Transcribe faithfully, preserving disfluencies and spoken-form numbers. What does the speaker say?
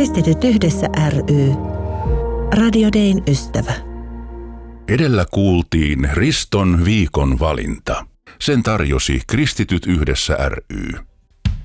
Kristityt yhdessä ry. Radio Dayn ystävä. Edellä kuultiin Riston viikon valinta. Sen tarjosi Kristityt yhdessä ry.